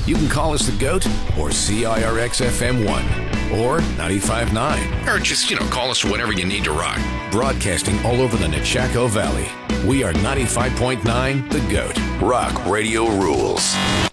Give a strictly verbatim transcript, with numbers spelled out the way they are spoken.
You can call us the GOAT or C I R X F M one or ninety-five point nine. Or just, you know, call us whenever you need to rock. Broadcasting all over the Nechaco Valley. We are ninety-five point nine The GOAT. Rock Radio rules.